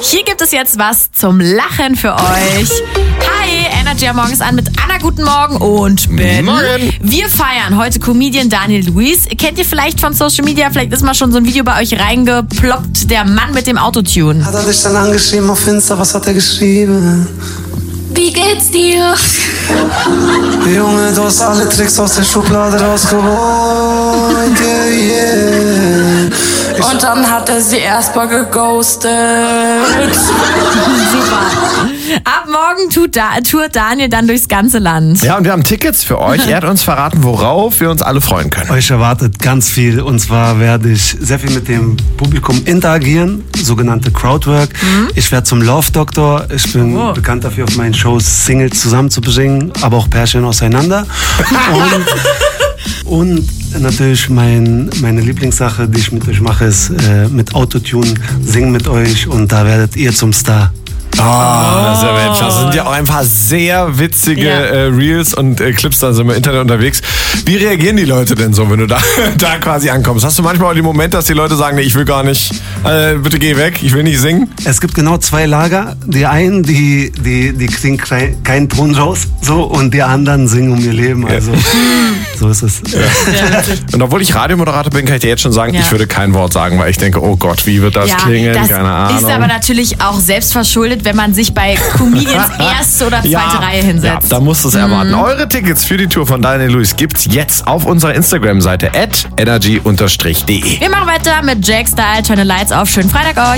Hier gibt es jetzt was zum Lachen für euch. Hi, Energy am Morgen ist an mit Anna, guten Morgen und Ben. Morgen. Wir feiern heute Comedian Daniel Luis. Kennt ihr vielleicht von Social Media? Vielleicht ist mal schon so ein Video bei euch reingeploppt. Der Mann mit dem Autotune. Hat er dich dann angeschrieben auf Insta, was hat er geschrieben? Wie geht's dir? Junge, du hast alle Tricks aus der Schublade rausgeholt, yeah, yeah. Und dann hat er sie erstmal geghostet. Super. Ab morgen tourt Daniel dann durchs ganze Land. Ja, und wir haben Tickets für euch. Er hat uns verraten, worauf wir uns alle freuen können. Euch erwartet ganz viel, und zwar werde ich sehr viel mit dem Publikum interagieren, sogenannte Crowdwork. Ich werde zum Love Doctor. Ich bin bekannt dafür, auf meinen Shows Singles zusammen zu besingen, aber auch Pärchen auseinander. Und natürlich meine Lieblingssache, die ich mit euch mache, ist mit Autotune singen mit euch, und da werdet ihr zum Star. Das ist ja Mensch. Das sind ja auch einfach sehr witzige Reels und Clips da sind wir im Internet unterwegs. Wie reagieren die Leute denn so, wenn du da quasi ankommst? Hast du manchmal auch den Moment, dass die Leute sagen, nee, ich will gar nicht, bitte geh weg, ich will nicht singen? Es gibt genau zwei Lager. Die einen, die kriegen keinen Ton raus, so, und die anderen singen um ihr Leben. Also so ist es. Ja, und obwohl ich Radiomoderator bin, kann ich dir jetzt schon sagen, ich würde kein Wort sagen, weil ich denke, oh Gott, wie wird das klingen? Das keine Ahnung. ist aber natürlich auch selbstverschuldet, wenn man sich bei Comedians erste oder zweite Reihe hinsetzt. Ja, da musst du es erwarten. Eure Tickets für die Tour von Daniel Luis gibt's jetzt auf unserer Instagram-Seite @energy_de. Wir machen weiter mit Jake Style, Turn the Lights auf. Schönen Freitag euch.